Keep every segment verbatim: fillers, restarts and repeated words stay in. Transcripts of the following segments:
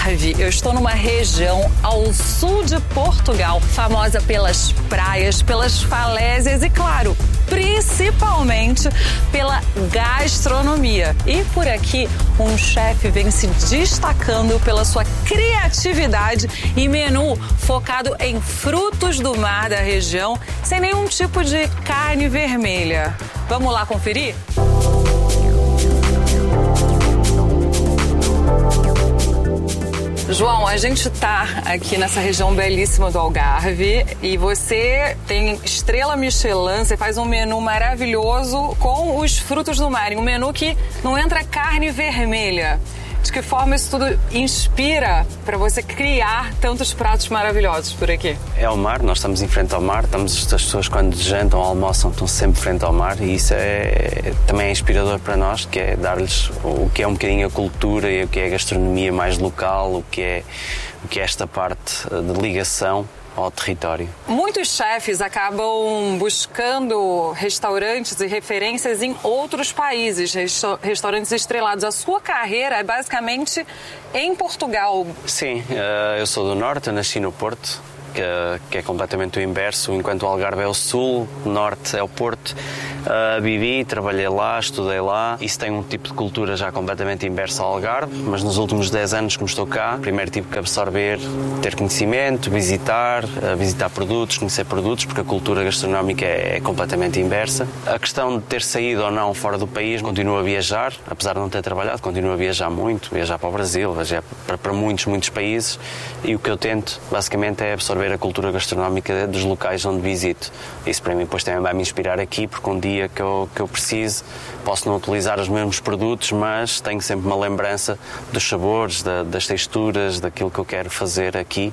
Algarve. Eu estou numa região ao sul de Portugal, famosa pelas praias, pelas falésias e, claro, principalmente pela gastronomia. E por aqui, um chefe vem se destacando pela sua criatividade e menu focado em frutos do mar da região, sem nenhum tipo de carne vermelha. Vamos lá conferir? João, a gente tá aqui nessa região belíssima do Algarve e você tem estrela Michelin, você faz um menu maravilhoso com os frutos do mar, um menu que não entra carne vermelha. De que forma isso tudo inspira para você criar tantos pratos maravilhosos por aqui? É o mar, nós estamos em frente ao mar, estamos, as pessoas quando jantam, almoçam, estão sempre frente ao mar e isso é, também é inspirador para nós, que é dar-lhes o que é um bocadinho a cultura e o que é a gastronomia mais local, o que é, o que é esta parte de ligação ao território. Muitos chefes acabam buscando restaurantes e referências em outros países, restaurantes estrelados. A sua carreira é basicamente em Portugal. Sim, eu sou do Norte, eu nasci no Porto, que é completamente o inverso, enquanto o Algarve é o Sul, o Norte é o Porto. Uh, vivi, trabalhei lá, estudei lá. Isso tem um tipo de cultura já completamente inverso ao Algarve, mas nos últimos dez anos que estou cá, primeiro tive que absorver, ter conhecimento, visitar, uh, visitar produtos, conhecer produtos, porque a cultura gastronómica é, é completamente inversa. A questão de ter saído ou não fora do país, continuo a viajar, apesar de não ter trabalhado, continuo a viajar muito, viajar para o Brasil, viajar para, para muitos, muitos países, e o que eu tento, basicamente, é absorver a cultura gastronómica dos locais onde visito. Isso para mim depois também vai me inspirar aqui, porque um dia que eu, que eu preciso, posso não utilizar os mesmos produtos, mas tenho sempre uma lembrança dos sabores, da, das texturas, daquilo que eu quero fazer aqui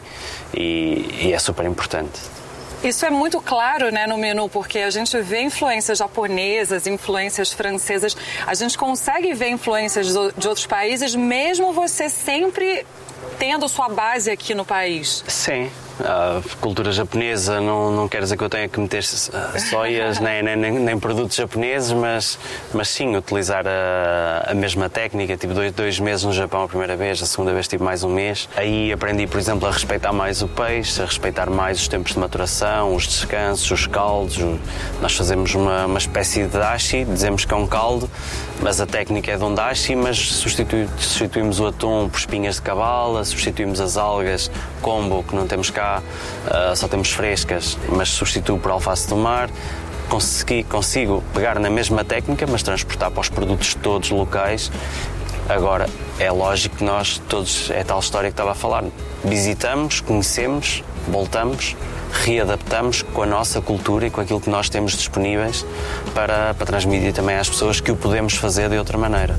e, e é super importante. Isso é muito claro, né, no menu, porque a gente vê influências japonesas, influências francesas, a gente consegue ver influências de outros países, mesmo você sempre tendo sua base aqui no país. Sim. A cultura japonesa não, não quer dizer que eu tenha que meter soias nem, nem, nem produtos japoneses, mas, mas sim, utilizar a, a mesma técnica. Tive dois, dois meses no Japão a primeira vez, a segunda vez tive mais um mês. Aí aprendi, por exemplo, a respeitar mais o peixe, a respeitar mais os tempos de maturação, os descansos, os caldos. Nós fazemos uma, uma espécie de dashi, dizemos que é um caldo, mas a técnica é de um dashi, mas substitui, substituímos o atum por espinhas de cabala, substituímos as algas combo, que não temos cá, uh, só temos frescas, mas substituo por alface do mar. Consegui, consigo pegar na mesma técnica, mas transportar para os produtos todos locais. Agora, é lógico que nós todos, é tal história que estava a falar, visitamos, conhecemos, voltamos, readaptamos com a nossa cultura e com aquilo que nós temos disponíveis para, para transmitir também às pessoas que o podemos fazer de outra maneira.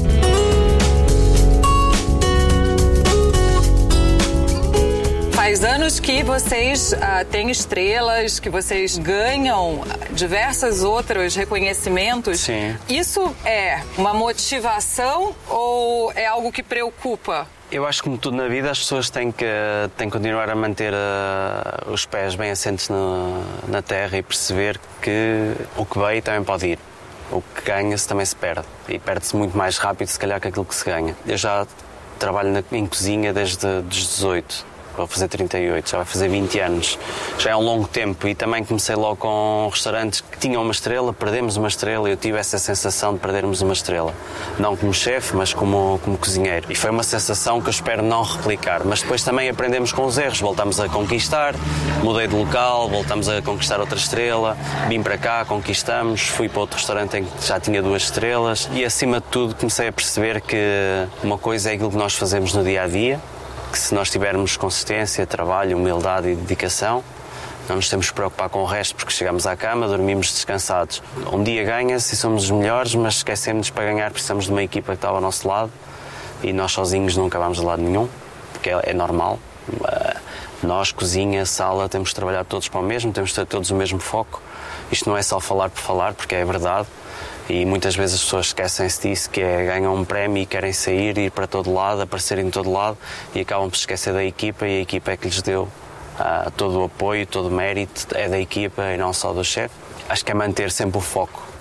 Faz anos que vocês uh, têm estrelas, que vocês ganham diversos outros reconhecimentos. Sim. Isso é uma motivação ou é algo que preocupa? Eu acho que, como tudo na vida, as pessoas têm que, têm que continuar a manter uh, os pés bem assentes na, na terra e perceber que o que veio também pode ir. O que ganha-se também se perde. E perde-se muito mais rápido, se calhar, que aquilo que se ganha. Eu já trabalho na, em cozinha desde os dezoito. Vou fazer trinta e oito, já vai fazer vinte anos. Já é um longo tempo e também comecei logo com restaurantes que tinham uma estrela, perdemos uma estrela e eu tive essa sensação de perdermos uma estrela. Não como chefe, mas como, como cozinheiro. E foi uma sensação que eu espero não replicar. Mas depois também aprendemos com os erros, voltamos a conquistar, mudei de local, voltamos a conquistar outra estrela, vim para cá, conquistamos, fui para outro restaurante em que já tinha duas estrelas e acima de tudo comecei a perceber que uma coisa é aquilo que nós fazemos no dia-a-dia, que se nós tivermos consistência, trabalho, humildade e dedicação, não nos temos que preocupar com o resto, porque chegamos à cama, dormimos descansados. Um dia ganha-se e somos os melhores, mas esquecemos para ganhar precisamos de uma equipa que está ao nosso lado e nós sozinhos nunca vamos de lado nenhum, porque é, é normal. Nós, cozinha, sala, temos de trabalhar todos para o mesmo, temos de ter todos o mesmo foco. Isto não é só falar por falar, porque é verdade. E muitas vezes as pessoas esquecem-se disso, que é ganham um prémio e querem sair, ir para todo lado, aparecerem de todo lado e acabam por se esquecer da equipa e a equipa é que lhes deu uh, todo o apoio, todo o mérito, é da equipa e não só do chefe. Acho que é manter sempre o foco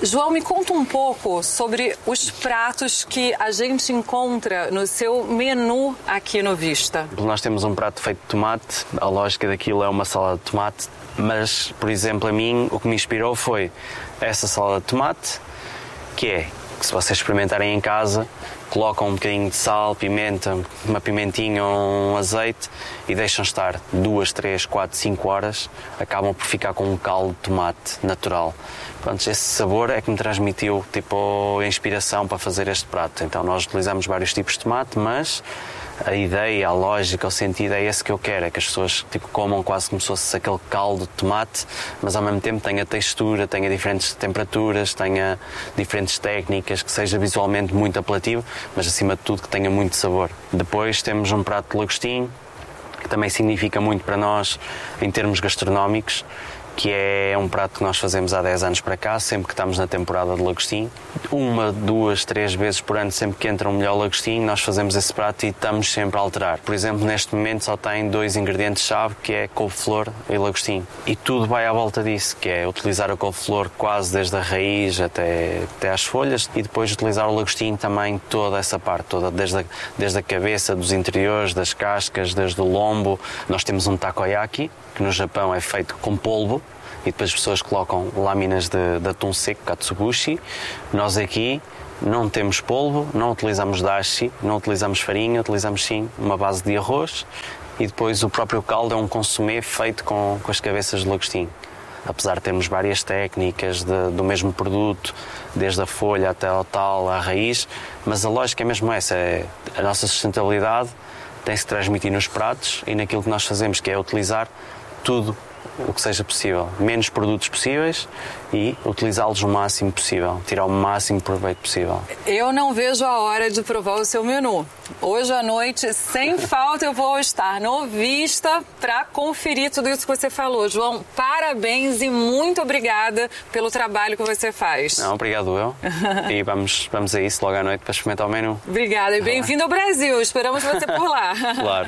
João, me conta um pouco sobre os pratos que a gente encontra no seu menu aqui no Vista. Nós temos um prato feito de tomate, a lógica daquilo é uma salada de tomate, mas, por exemplo, a mim o que me inspirou foi essa salada de tomate, que é, que se vocês experimentarem em casa, colocam um bocadinho de sal, pimenta, uma pimentinha ou um azeite e deixam estar duas, três, quatro, cinco horas, acabam por ficar com um caldo de tomate natural. Pronto, esse sabor é que me transmitiu tipo, a inspiração para fazer este prato. Então nós utilizamos vários tipos de tomate, mas a ideia, a lógica, o sentido é esse que eu quero, é que as pessoas tipo, comam quase como se fosse aquele caldo de tomate, mas ao mesmo tempo tenha textura, tenha diferentes temperaturas, tenha diferentes técnicas, que seja visualmente muito apelativo, mas acima de tudo que tenha muito sabor. Depois temos um prato de lagostim, que também significa muito para nós em termos gastronómicos, que é um prato que nós fazemos há dez anos para cá, sempre que estamos na temporada de lagostim. Uma, duas, três vezes por ano, sempre que entra um melhor lagostim, nós fazemos esse prato e estamos sempre a alterar. Por exemplo, neste momento só tem dois ingredientes-chave, que é couve-flor e lagostim. E tudo vai à volta disso, que é utilizar a couve-flor quase desde a raiz até, até às folhas e depois utilizar o lagostim também toda essa parte, toda, desde a, desde a cabeça, dos interiores, das cascas, desde o lombo. Nós temos um takoyaki, que no Japão é feito com polvo, e depois as pessoas colocam lâminas de, de atum seco, katsubushi. Nós aqui não temos polvo, não utilizamos dashi, não utilizamos farinha, utilizamos sim uma base de arroz e depois o próprio caldo é um consumé feito com, com as cabeças de lagostim. Apesar de termos várias técnicas de, do mesmo produto, desde a folha até ao tal, à raiz, mas a lógica é mesmo essa, é a nossa sustentabilidade tem-se transmitir nos pratos e naquilo que nós fazemos, que é utilizar tudo o que seja possível, menos produtos possíveis e utilizá-los o máximo possível, tirar o máximo proveito possível. Eu não vejo a hora de provar o seu menu. Hoje à noite, sem falta, eu vou estar no Vista para conferir tudo isso que você falou. João, parabéns e muito obrigada pelo trabalho que você faz. Não, obrigado eu. E vamos, vamos a isso logo à noite para experimentar o menu. Obrigada e bem-vindo ao Brasil. Esperamos você por lá. Claro.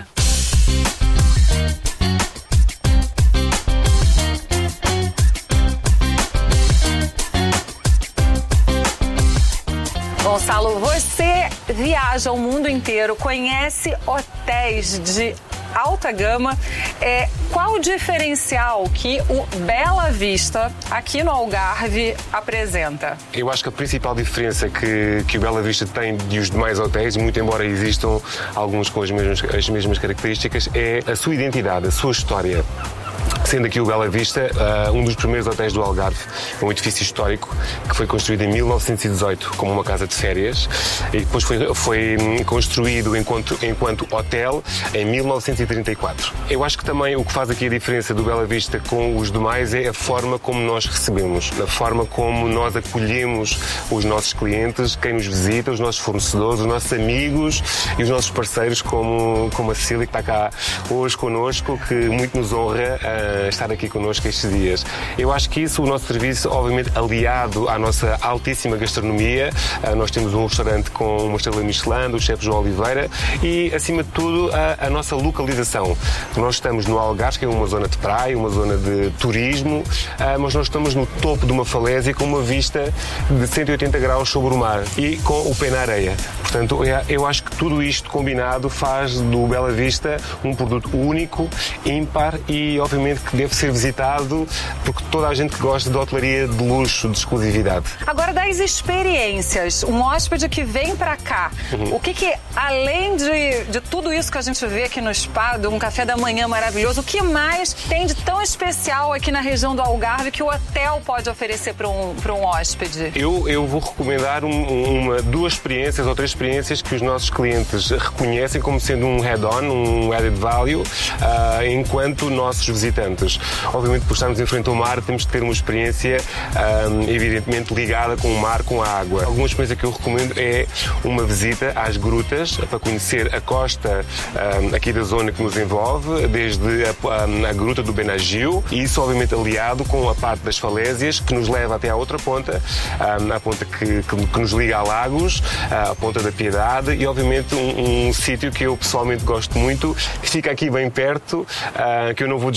Gonçalo, você viaja o mundo inteiro, conhece hotéis de alta gama. É, qual o diferencial que o Bela Vista, aqui no Algarve, apresenta? Eu acho que a principal diferença que, que o Bela Vista tem de os demais hotéis, muito embora existam alguns com as mesmas, as mesmas características, é a sua identidade, a sua história. Sendo aqui o Bela Vista uh, um dos primeiros hotéis do Algarve, um edifício histórico que foi construído em mil novecentos e dezoito como uma casa de férias e depois foi, foi construído enquanto, enquanto hotel em mil novecentos e trinta e quatro. Eu acho que também o que faz aqui a diferença do Bela Vista com os demais é a forma como nós recebemos, a forma como nós acolhemos os nossos clientes, quem nos visita, os nossos fornecedores, os nossos amigos e os nossos parceiros, como, como a Cecília, que está cá hoje connosco, que muito nos honra uh, estar aqui connosco estes dias. Eu acho que isso, o nosso serviço, obviamente aliado à nossa altíssima gastronomia. Nós temos um restaurante com uma estrela Michelin, do chefe João Oliveira, e, acima de tudo, a, a nossa localização. Nós estamos no Algarve, que é uma zona de praia, uma zona de turismo, mas nós estamos no topo de uma falésia com uma vista de cento e oitenta graus sobre o mar e com o pé na areia. Portanto, eu acho que tudo isto combinado faz do Bela Vista um produto único, ímpar e, obviamente, que deve ser visitado porque toda a gente que gosta de hotelaria de luxo, de exclusividade. Agora, das experiências, um hóspede que vem para cá, uhum. o que que, além de, de tudo isso que a gente vê aqui no spa, de um café da manhã maravilhoso, o que mais tem de tão especial aqui na região do Algarve que o hotel pode oferecer para um, para um hóspede? Eu, eu vou recomendar um, uma, duas experiências ou três experiências que os nossos clientes reconhecem como sendo um head-on, um added value, uh, enquanto nossos visitantes. Obviamente, por estarmos em frente ao mar, temos de ter uma experiência um, evidentemente ligada com o mar, com a água. Alguma experiência que eu recomendo é uma visita às grutas para conhecer a costa um, aqui da zona que nos envolve, desde a, a, a gruta do Benagil, e isso obviamente aliado com a parte das falésias que nos leva até à outra ponta, um, a ponta que, que, que nos liga a Lagos, a ponta da Piedade, e obviamente um, um sítio que eu pessoalmente gosto muito, que fica aqui bem perto, uh, que eu não vou desvendar qual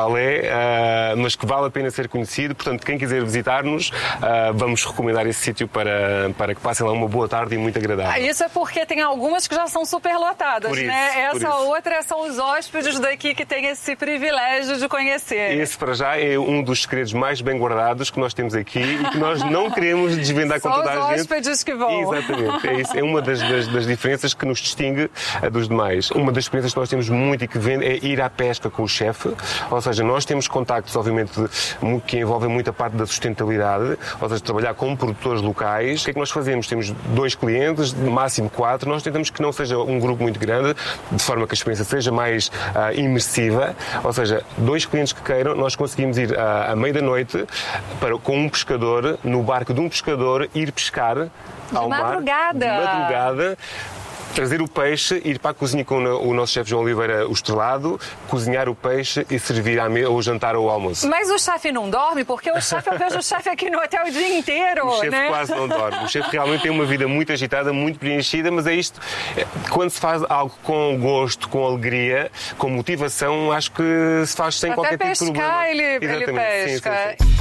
qual é, uh, mas que vale a pena ser conhecido. Portanto, quem quiser visitar-nos, uh, vamos recomendar esse sítio para, para que passem lá uma boa tarde e muito agradável. Ah, isso é porque tem algumas que já são super lotadas, por isso, né? Essa isso. outra são os hóspedes daqui que têm esse privilégio de conhecer. Esse, para já, é um dos segredos mais bem guardados que nós temos aqui e que nós não queremos desvendar com Só toda a gente. os hóspedes que vão. Exatamente. É, isso. É uma das, das, das diferenças que nos distingue uh, dos demais. Uma das experiências que nós temos muito e que vende é ir à pesca com o chefe. Ou seja, nós temos contactos, obviamente, que envolvem muito a parte da sustentabilidade, ou seja, trabalhar com produtores locais. O que é que nós fazemos? Temos dois clientes, máximo quatro. Nós tentamos que não seja um grupo muito grande, de forma que a experiência seja mais uh, imersiva. Ou seja, dois clientes que queiram, nós conseguimos ir uh, à meia da noite para, com um pescador, no barco de um pescador, ir pescar ao mar. Madrugada. De madrugada. Trazer o peixe, ir para a cozinha com o nosso chefe João Oliveira, o estrelado, cozinhar o peixe e servir à mesa, ou jantar ou almoço. Mas o chefe não dorme? Porque o chefe, eu vejo o chefe aqui no hotel o dia inteiro, O chefe né? quase não dorme. O chefe realmente tem uma vida muito agitada, muito preenchida, mas é isto, quando se faz algo com gosto, com alegria, com motivação, acho que se faz sem Até qualquer tipo de problema. pescar, ele, ele Exatamente. pesca. Sim, sim, sim.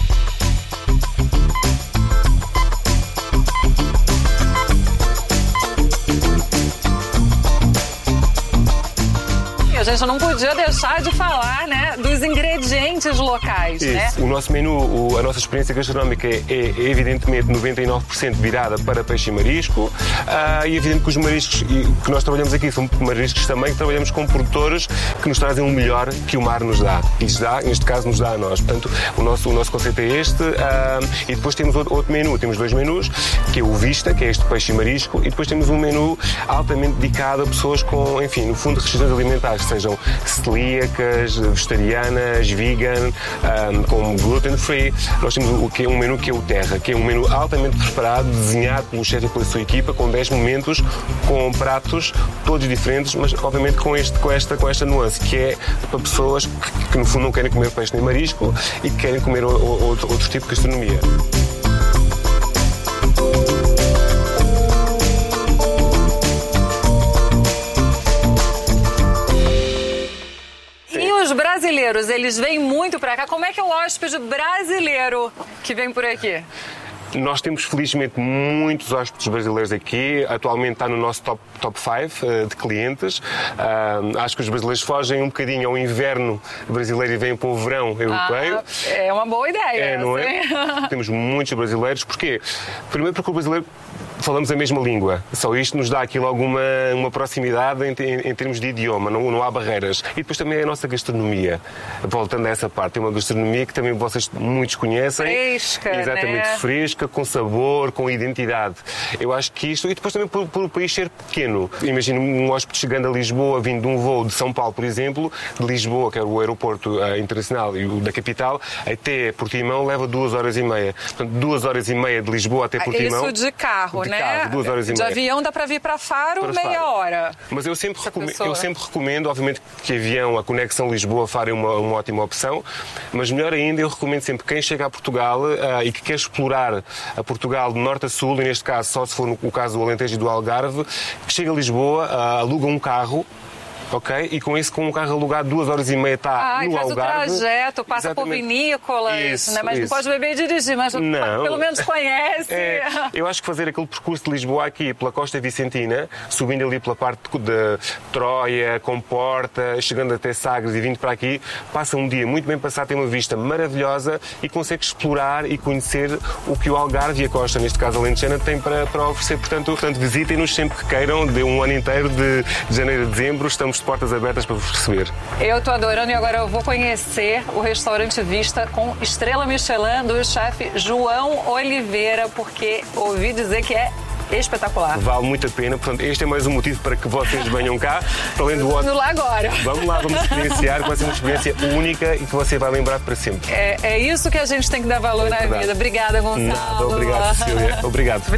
A gente não podia deixar de falar, né, dos ingredientes locais, Isso. né? O nosso menu, o, a nossa experiência gastronómica é, é evidentemente noventa e nove por cento virada para peixe e marisco, uh, e é evidente que os mariscos e, que nós trabalhamos aqui são mariscos também que trabalhamos com produtores que nos trazem o melhor que o mar nos dá. E nos dá, neste caso nos dá a nós. Portanto, o nosso, o nosso conceito é este, uh, e depois temos outro, outro menu, temos dois menus, que é o Vista, que é este peixe e marisco, e depois temos um menu altamente dedicado a pessoas com, enfim, no fundo, restrições alimentares, sejam celíacas, vegetarianas, vegan, um, com gluten free. Nós temos o que é um menu que é o Terra, que é um menu altamente preparado, desenhado pelo chefe e pela sua equipa, com dez momentos, com pratos todos diferentes, mas obviamente com, este, com, esta, com esta nuance, que é para pessoas que, que no fundo não querem comer peixe nem marisco e que querem comer o, o, outro, outro tipo de gastronomia. Os brasileiros, eles vêm muito para cá. Como é que é o hóspede brasileiro que vem por aqui? Nós temos, felizmente, muitos hóspedes brasileiros aqui. Atualmente está no nosso top, top cinco uh, de clientes. Uh, acho que os brasileiros fogem um bocadinho ao inverno brasileiro e vêm para o verão europeu. Ah, é uma boa ideia. É, não é? Temos muitos brasileiros. Porquê? Primeiro porque o brasileiro falamos a mesma língua. Só isto nos dá aqui logo uma, uma proximidade em, em, em termos de idioma, não, não há barreiras. E depois também é a nossa gastronomia. Voltando a essa parte, é uma gastronomia que também vocês muitos conhecem. Fresca, exatamente, né? Fresca, com sabor, com identidade. Eu acho que isto... E depois também por, por o país ser pequeno. Imagino um hóspede chegando a Lisboa, vindo de um voo de São Paulo, por exemplo, de Lisboa, que é o aeroporto uh, internacional e o da capital, até Portimão leva duas horas e meia. Portanto, duas horas e meia de Lisboa até Portimão. Isso de carro, de né? Carro, duas horas e de meia. avião dá para vir para Faro, Para meia Faro. hora. Mas eu sempre, recome... pessoa. eu sempre recomendo, obviamente, que avião, a conexão Lisboa-Faro é uma, uma ótima opção, mas melhor ainda, eu recomendo sempre quem chega a Portugal uh, e que quer explorar a Portugal de norte a sul, e neste caso só se for no, o caso do Alentejo e do Algarve, que chega a Lisboa, uh, aluga um carro. Ok? E com isso, com um carro alugado, duas horas e meia está ah, no faz Algarve. o trajeto, passa Exatamente. por vinícolas, Isso, né? Mas isso. não pode beber e dirigir, mas Não. pelo menos conhece. É, eu acho que fazer aquele percurso de Lisboa aqui pela Costa Vicentina, subindo ali pela parte de Troia, Comporta, chegando até Sagres e vindo para aqui, passa um dia muito bem passado, tem uma vista maravilhosa e consegue explorar e conhecer o que o Algarve e a Costa, neste caso alentejana, tem para, para oferecer. Portanto, portanto visitem-nos sempre que queiram, de um ano inteiro, de, de janeiro a dezembro, estamos de portas abertas para vos receber. Eu estou adorando e agora eu vou conhecer o restaurante Vista com estrela Michelin do chefe João Oliveira, porque ouvi dizer que é espetacular. Vale muito a pena, portanto, este é mais um motivo para que vocês venham cá, para além do Vamos lá agora. Vamos lá, vamos experienciar, vai ser uma experiência única e que você vai lembrar para sempre. É, é isso que a gente tem que dar valor É na verdade. vida. Obrigada, Gonçalo. Nada, obrigado, Cecília. Obrigado.